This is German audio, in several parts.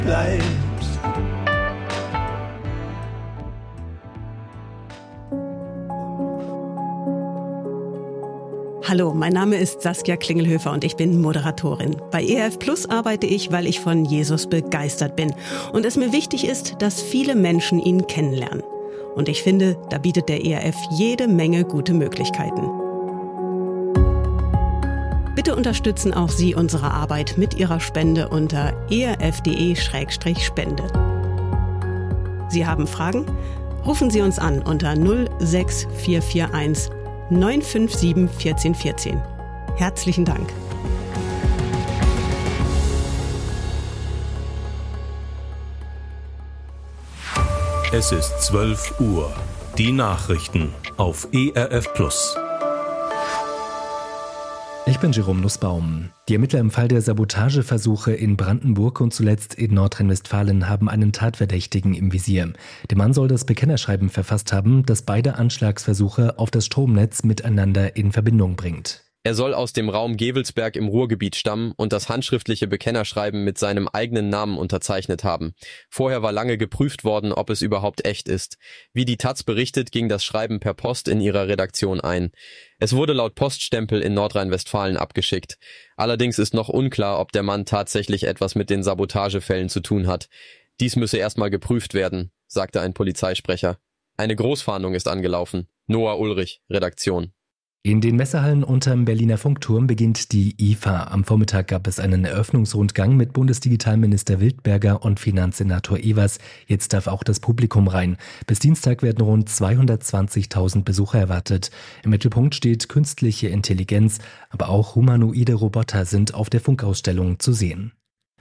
bleibst. Hallo, mein Name ist Saskia Klingelhöfer und ich bin Moderatorin. Bei ERF Plus arbeite ich, weil ich von Jesus begeistert bin und es mir wichtig ist, dass viele Menschen ihn kennenlernen. Und ich finde, da bietet der ERF jede Menge gute Möglichkeiten. Bitte unterstützen auch Sie unsere Arbeit mit Ihrer Spende unter erf.de/spende. Sie haben Fragen? Rufen Sie uns an unter 06441 957 1414. Herzlichen Dank. Es ist 12 Uhr. Die Nachrichten auf ERF Plus. Ich bin Jerome Nussbaum. Die Ermittler im Fall der Sabotageversuche in Brandenburg und zuletzt in Nordrhein-Westfalen haben einen Tatverdächtigen im Visier. Der Mann soll das Bekennerschreiben verfasst haben, das beide Anschlagsversuche auf das Stromnetz miteinander in Verbindung bringt. Er soll aus dem Raum Gevelsberg im Ruhrgebiet stammen und das handschriftliche Bekennerschreiben mit seinem eigenen Namen unterzeichnet haben. Vorher war lange geprüft worden, ob es überhaupt echt ist. Wie die taz berichtet, ging das Schreiben per Post in ihrer Redaktion ein. Es wurde laut Poststempel in Nordrhein-Westfalen abgeschickt. Allerdings ist noch unklar, ob der Mann tatsächlich etwas mit den Sabotagefällen zu tun hat. Dies müsse erstmal geprüft werden, sagte ein Polizeisprecher. Eine Großfahndung ist angelaufen. Noah Ulrich, Redaktion. In den Messehallen unterm Berliner Funkturm beginnt die IFA. Am Vormittag gab es einen Eröffnungsrundgang mit Bundesdigitalminister Wildberger und Finanzsenator Evers. Jetzt darf auch das Publikum rein. Bis Dienstag werden rund 220.000 Besucher erwartet. Im Mittelpunkt steht künstliche Intelligenz, aber auch humanoide Roboter sind auf der Funkausstellung zu sehen.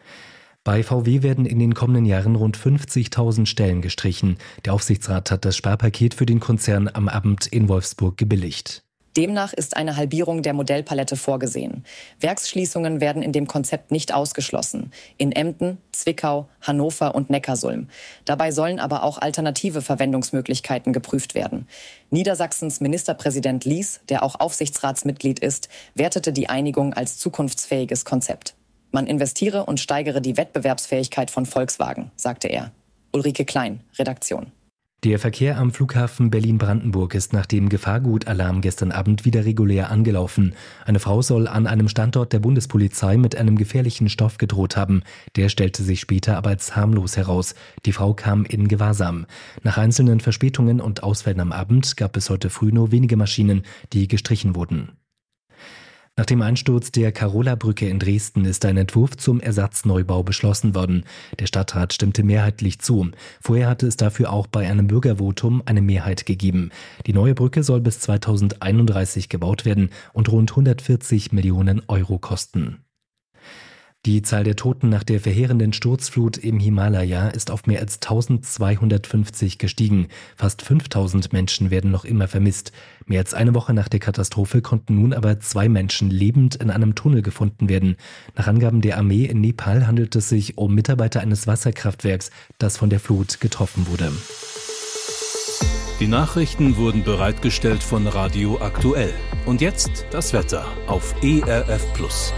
Bei VW werden in den kommenden Jahren rund 50.000 Stellen gestrichen. Der Aufsichtsrat hat das Sparpaket für den Konzern am Abend in Wolfsburg gebilligt. Demnach ist eine Halbierung der Modellpalette vorgesehen. Werksschließungen werden in dem Konzept nicht ausgeschlossen. In Emden, Zwickau, Hannover und Neckarsulm. Dabei sollen aber auch alternative Verwendungsmöglichkeiten geprüft werden. Niedersachsens Ministerpräsident Lies, der auch Aufsichtsratsmitglied ist, wertete die Einigung als zukunftsfähiges Konzept. Man investiere und steigere die Wettbewerbsfähigkeit von Volkswagen, sagte er. Ulrike Klein, Redaktion. Der Verkehr am Flughafen Berlin-Brandenburg ist nach dem Gefahrgutalarm gestern Abend wieder regulär angelaufen. Eine Frau soll an einem Standort der Bundespolizei mit einem gefährlichen Stoff gedroht haben. Der stellte sich später aber als harmlos heraus. Die Frau kam in Gewahrsam. Nach einzelnen Verspätungen und Ausfällen am Abend gab es heute früh nur wenige Maschinen, die gestrichen wurden. Nach dem Einsturz der Karola-Brücke in Dresden ist ein Entwurf zum Ersatzneubau beschlossen worden. Der Stadtrat stimmte mehrheitlich zu. Vorher hatte es dafür auch bei einem Bürgervotum eine Mehrheit gegeben. Die neue Brücke soll bis 2031 gebaut werden und rund 140 Millionen Euro kosten. Die Zahl der Toten nach der verheerenden Sturzflut im Himalaya ist auf mehr als 1250 gestiegen. Fast 5000 Menschen werden noch immer vermisst. Mehr als eine Woche nach der Katastrophe konnten nun aber 2 Menschen lebend in einem Tunnel gefunden werden. Nach Angaben der Armee in Nepal handelt es sich um Mitarbeiter eines Wasserkraftwerks, das von der Flut getroffen wurde. Die Nachrichten wurden bereitgestellt von Radio Aktuell. Und jetzt das Wetter auf ERF Plus.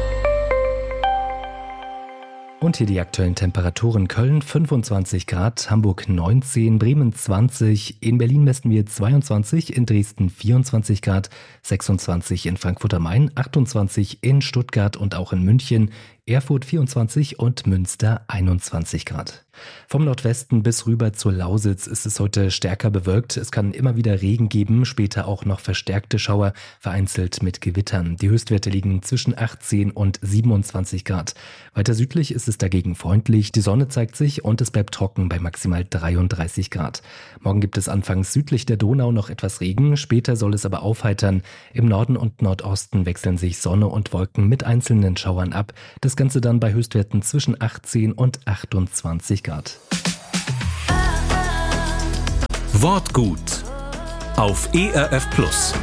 Und hier die aktuellen Temperaturen: Köln 25 Grad, Hamburg 19, Bremen 20, in Berlin messen wir 22, in Dresden 24 Grad, 26 in Frankfurt am Main, 28 in Stuttgart und auch in München, Erfurt 24 und Münster 21 Grad. Vom Nordwesten bis rüber zur Lausitz ist es heute stärker bewölkt. Es kann immer wieder Regen geben, später auch noch verstärkte Schauer, vereinzelt mit Gewittern. Die Höchstwerte liegen zwischen 18 und 27 Grad. Weiter südlich ist es dagegen freundlich, die Sonne zeigt sich und es bleibt trocken bei maximal 33 Grad. Morgen gibt es anfangs südlich der Donau noch etwas Regen, später soll es aber aufheitern. Im Norden und Nordosten wechseln sich Sonne und Wolken mit einzelnen Schauern ab. Das Ganze dann bei Höchstwerten zwischen 18 und 28 Grad. Wortgut auf ERF Plus.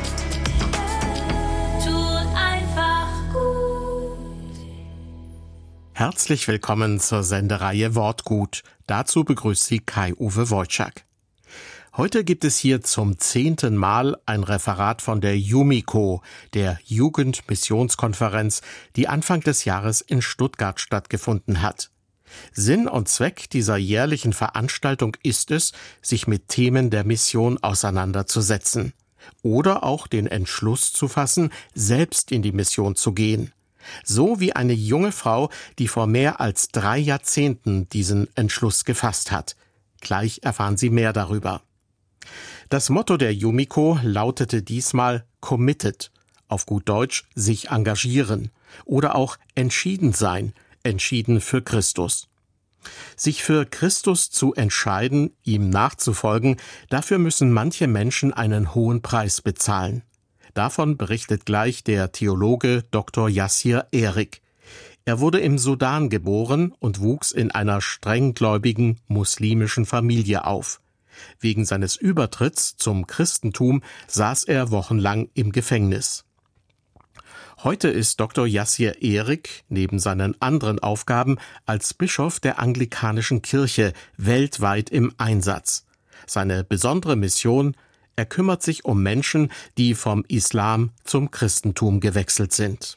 Herzlich willkommen zur Sendereihe Wortgut. Dazu begrüßt Sie Kai-Uwe Wojczak. Heute gibt es hier zum 10. Mal ein Referat von der JUMICO, der Jugendmissionskonferenz, die Anfang des Jahres in Stuttgart stattgefunden hat. Sinn und Zweck dieser jährlichen Veranstaltung ist es, sich mit Themen der Mission auseinanderzusetzen oder auch den Entschluss zu fassen, selbst in die Mission zu gehen. So wie eine junge Frau, die vor mehr als 3 Jahrzehnten diesen Entschluss gefasst hat. Gleich erfahren Sie mehr darüber. Das Motto der Yumiko lautete diesmal Committed, auf gut Deutsch sich engagieren oder auch entschieden sein, entschieden für Christus. Sich für Christus zu entscheiden, ihm nachzufolgen, dafür müssen manche Menschen einen hohen Preis bezahlen. Davon berichtet gleich der Theologe Dr. Yassir Erik. Er wurde im Sudan geboren und wuchs in einer strenggläubigen muslimischen Familie auf. Wegen seines Übertritts zum Christentum saß er wochenlang im Gefängnis. Heute ist Dr. Yassir Erik neben seinen anderen Aufgaben als Bischof der anglikanischen Kirche weltweit im Einsatz. Seine besondere Mission: er kümmert sich um Menschen, die vom Islam zum Christentum gewechselt sind.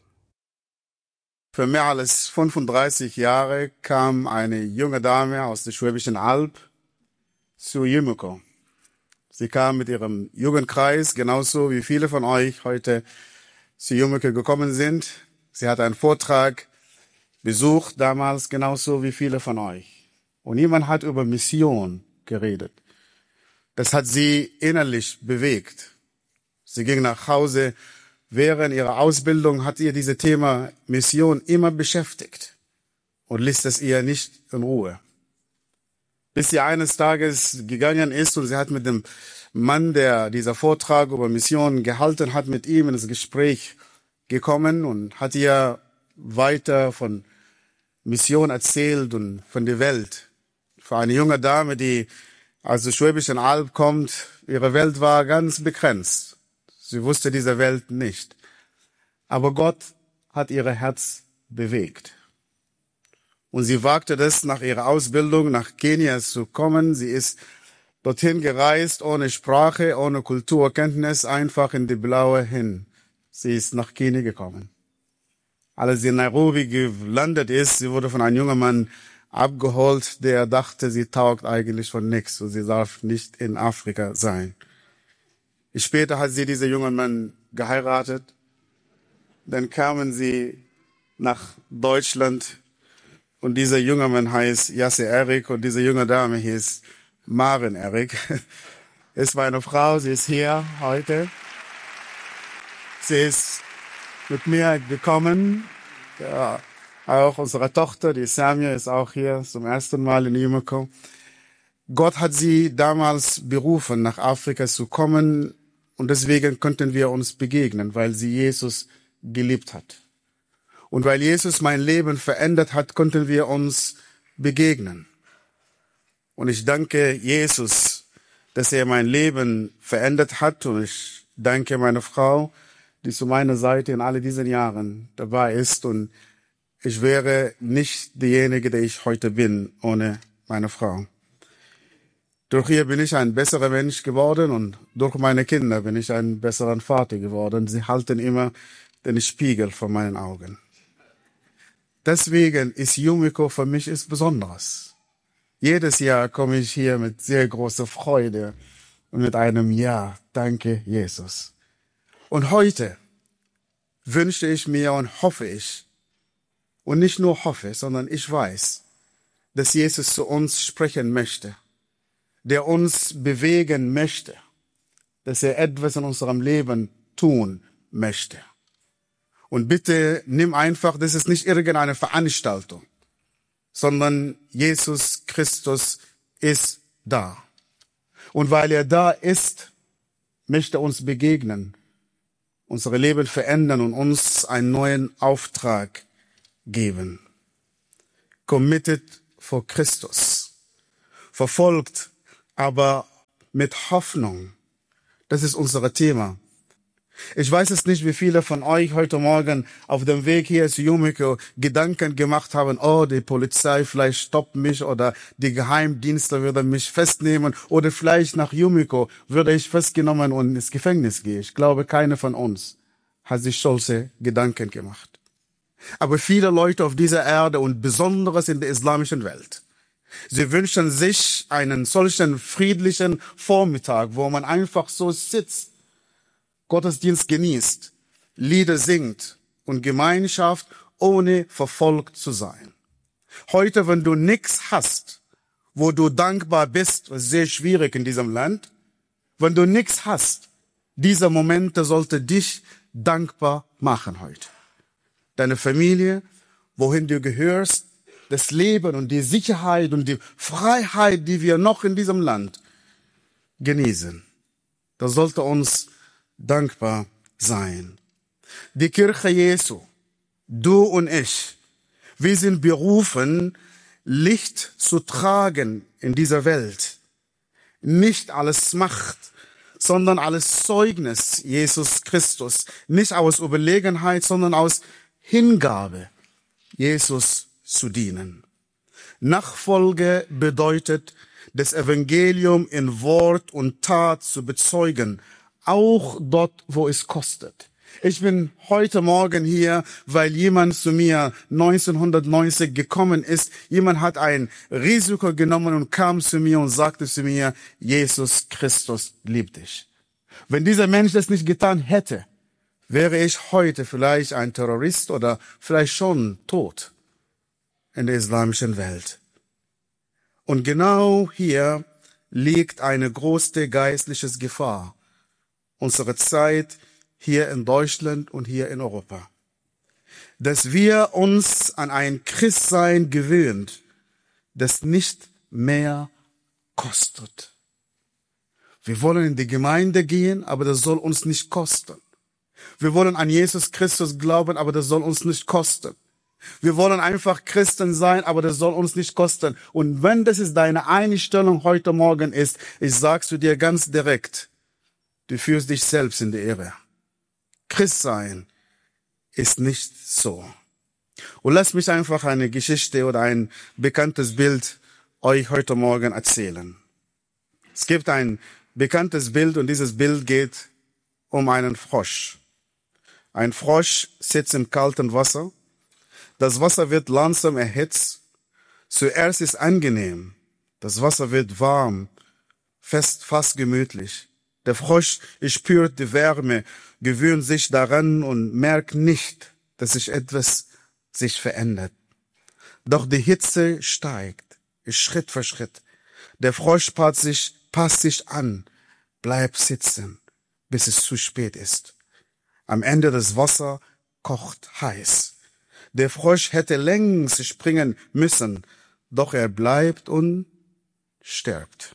Für mehr als 35 Jahre kam eine junge Dame aus der Schwäbischen Alb zu Yumiko. Sie kam mit ihrem Jugendkreis, genauso wie viele von euch heute zu Yumiko gekommen sind. Sie hat einen Vortrag besucht damals, genauso wie viele von euch. Und niemand hat über Mission geredet. Das hat sie innerlich bewegt. Sie ging nach Hause. Während ihrer Ausbildung hat ihr dieses Thema Mission immer beschäftigt und ließ es ihr nicht in Ruhe. Bis sie eines Tages gegangen ist und sie hat mit dem Mann, der dieser Vortrag über Mission gehalten hat, mit ihm in das Gespräch gekommen und hat ihr weiter von Mission erzählt und von der Welt. Für eine junge Dame, die aus der Schwäbischen Alb kommt, ihre Welt war ganz begrenzt. Sie wusste diese Welt nicht. Aber Gott hat ihr Herz bewegt. Und sie wagte das, nach ihrer Ausbildung nach Kenia zu kommen. Sie ist dorthin gereist, ohne Sprache, ohne Kulturkenntnis, einfach in die Blaue hin. Sie ist nach Kenia gekommen. Als sie in Nairobi gelandet ist, sie wurde von einem jungen Mann abgeholt, der dachte, sie taugt eigentlich von nichts und sie darf nicht in Afrika sein. Später hat sie diesen jungen Mann geheiratet. Dann kamen sie nach Deutschland und dieser junge Mann heißt Yassir Erik und diese junge Dame hieß Maren Erik. Es war eine Frau, sie ist hier heute. Sie ist mit mir gekommen. Ja, auch unsere Tochter, die Samia, ist auch hier zum ersten Mal in Yumiko. Gott hat sie damals berufen, nach Afrika zu kommen. Und deswegen konnten wir uns begegnen, weil sie Jesus geliebt hat. Und weil Jesus mein Leben verändert hat, konnten wir uns begegnen. Und ich danke Jesus, dass er mein Leben verändert hat. Und ich danke meiner Frau, die zu meiner Seite in all diesen Jahren dabei ist. Und ich wäre nicht diejenige, der ich heute bin, ohne meine Frau. Durch ihr bin ich ein besserer Mensch geworden und durch meine Kinder bin ich ein besserer Vater geworden. Sie halten immer den Spiegel vor meinen Augen. Deswegen ist Yumiko für mich etwas Besonderes. Jedes Jahr komme ich hier mit sehr großer Freude und mit einem Ja, danke Jesus. Und heute wünsche ich mir und hoffe ich, und nicht nur hoffe, sondern ich weiß, dass Jesus zu uns sprechen möchte, der uns bewegen möchte, dass er etwas in unserem Leben tun möchte. Und bitte nimm einfach, das ist nicht irgendeine Veranstaltung, sondern Jesus Christus ist da. Und weil er da ist, möchte er uns begegnen, unsere Leben verändern und uns einen neuen Auftrag geben. Committed for Christus. Verfolgt, aber mit Hoffnung. Das ist unser Thema. Ich weiß es nicht, wie viele von euch heute Morgen auf dem Weg hier zu Yumiko Gedanken gemacht haben, oh, die Polizei vielleicht stoppt mich oder die Geheimdienste würden mich festnehmen oder vielleicht nach Yumiko würde ich festgenommen und ins Gefängnis gehen. Ich glaube, keiner von uns hat sich solche Gedanken gemacht. Aber viele Leute auf dieser Erde und besonders in der islamischen Welt, sie wünschen sich einen solchen friedlichen Vormittag, wo man einfach so sitzt, Gottesdienst genießt, Lieder singt und Gemeinschaft, ohne verfolgt zu sein. Heute, wenn du nichts hast, wo du dankbar bist, was sehr schwierig in diesem Land, wenn du nichts hast, diese Momente sollte dich dankbar machen heute. Deine Familie, wohin du gehörst, das Leben und die Sicherheit und die Freiheit, die wir noch in diesem Land genießen. Das sollte uns dankbar sein. Die Kirche Jesu, du und ich, wir sind berufen, Licht zu tragen in dieser Welt. Nicht als Macht, sondern als Zeugnis Jesus Christus. Nicht aus Überlegenheit, sondern aus Hingabe, Jesus zu dienen. Nachfolge bedeutet, das Evangelium in Wort und Tat zu bezeugen, auch dort, wo es kostet. Ich bin heute Morgen hier, weil jemand zu mir 1990 gekommen ist. Jemand hat ein Risiko genommen und kam zu mir und sagte zu mir, Jesus Christus liebt dich. Wenn dieser Mensch das nicht getan hätte, wäre ich heute vielleicht ein Terrorist oder vielleicht schon tot in der islamischen Welt. Und genau hier liegt eine große geistliche Gefahr unserer Zeit hier in Deutschland und hier in Europa. Dass wir uns an ein Christsein gewöhnt, das nicht mehr kostet. Wir wollen in die Gemeinde gehen, aber das soll uns nicht kosten. Wir wollen an Jesus Christus glauben, aber das soll uns nicht kosten. Wir wollen einfach Christen sein, aber das soll uns nicht kosten. Und wenn das ist deine Einstellung heute Morgen ist, ich sag's zu dir ganz direkt, du führst dich selbst in die Irre. Christsein ist nicht so. Und lasst mich einfach eine Geschichte oder ein bekanntes Bild euch heute Morgen erzählen. Es gibt ein bekanntes Bild und dieses Bild geht um einen Frosch. Ein Frosch sitzt im kalten Wasser. Das Wasser wird langsam erhitzt. Zuerst ist angenehm. Das Wasser wird warm, fast gemütlich. Der Frosch spürt die Wärme, gewöhnt sich daran und merkt nicht, dass sich etwas verändert. Doch die Hitze steigt, Schritt für Schritt. Der Frosch passt sich an, bleibt sitzen, bis es zu spät ist. Am Ende das Wasser kocht heiß. Der Frosch hätte längst springen müssen, doch er bleibt und stirbt.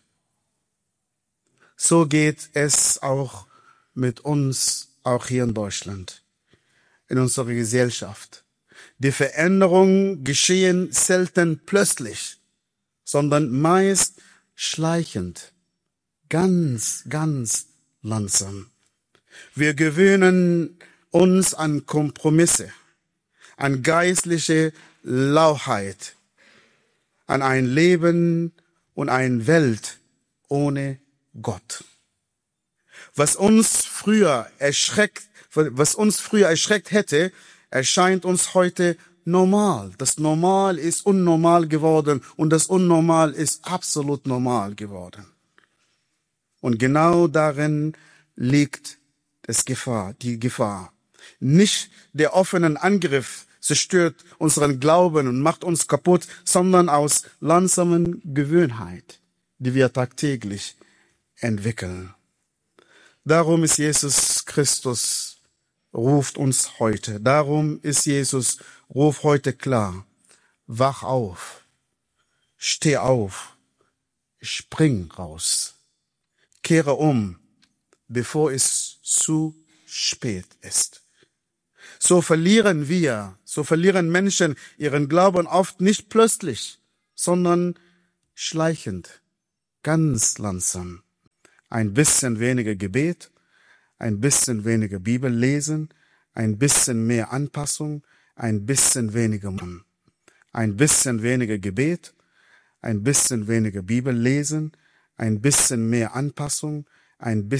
So geht es auch mit uns, auch hier in Deutschland, in unserer Gesellschaft. Die Veränderungen geschehen selten plötzlich, sondern meist schleichend, ganz langsam. Wir gewöhnen uns an Kompromisse, an geistliche Lauheit, an ein Leben und eine Welt ohne Gott. Was uns früher erschreckt hätte, erscheint uns heute normal. Das Normal ist unnormal geworden und das Unnormal ist absolut normal geworden. Und genau darin liegt die Gefahr. Nicht der offene Angriff zerstört unseren Glauben und macht uns kaputt, sondern aus langsamen Gewohnheit, die wir tagtäglich entwickeln. Darum ist Jesus Christus, ruft uns heute. Darum ist Jesus, ruft heute klar. Wach auf, steh auf, spring raus, kehre um, bevor es zu spät ist. So verlieren Menschen ihren Glauben oft nicht plötzlich, sondern schleichend, ganz langsam. Ein bisschen weniger Gebet, ein bisschen weniger Bibel lesen, ein bisschen mehr Anpassung, ein bisschen weniger Mann. Ein bisschen weniger Gebet, ein bisschen weniger Bibel lesen, ein bisschen mehr Anpassung, ein bisschen